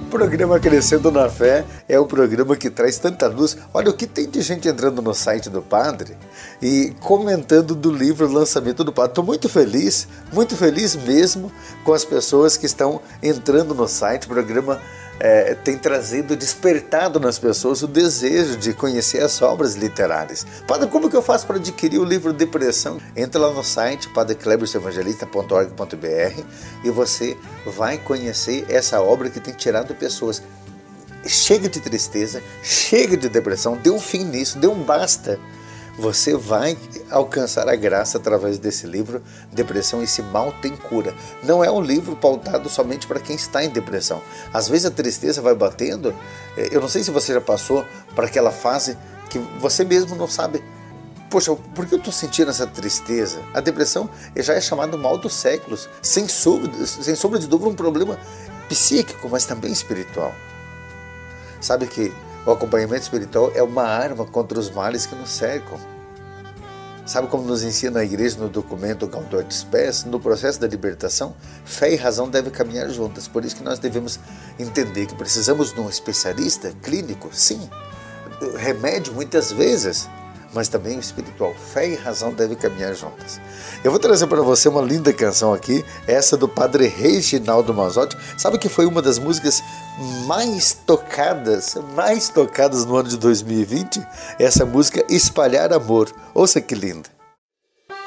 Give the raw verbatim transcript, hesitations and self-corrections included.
Programa Crescendo na Fé é um programa que traz tanta luz. Olha o que tem de gente entrando no site do Padre e comentando do livro Lançamento do Padre. Estou muito feliz, muito feliz mesmo com as pessoas que estão entrando no site. O programa é, tem trazido, despertado nas pessoas o desejo de conhecer as obras literárias. Padre, como que eu faço para adquirir o livro Depressão? Entra lá no site padre cleberson evangelista ponto org ponto br e você vai conhecer essa obra que tem tirado pessoas. Chega de tristeza, chega de depressão, dê um fim nisso, dê um basta. Você vai alcançar a graça através desse livro. Depressão, esse mal tem cura. Não é um livro pautado somente para quem está em depressão. Às vezes a tristeza vai batendo. Eu não sei se você já passou para aquela fase que você mesmo não sabe. Poxa, por que eu estou sentindo essa tristeza? A depressão já é chamado mal dos séculos. Sem sombra, sem sombra de dúvida, um problema psíquico, mas também espiritual. Sabe que o acompanhamento espiritual é uma arma contra os males que nos cercam. Sabe como nos ensina a igreja no documento Gaudium et Spes? No processo da libertação, fé e razão devem caminhar juntas. Por isso que nós devemos entender que precisamos de um especialista clínico, sim. Remédio muitas vezes, mas também o espiritual. Fé e razão devem caminhar juntas. Eu vou trazer para você uma linda canção aqui, essa do Padre Reginaldo Manzotti. Sabe que foi uma das músicas mais tocadas, mais tocadas no ano de dois mil e vinte? Essa música Espalhar Amor. Ouça que linda.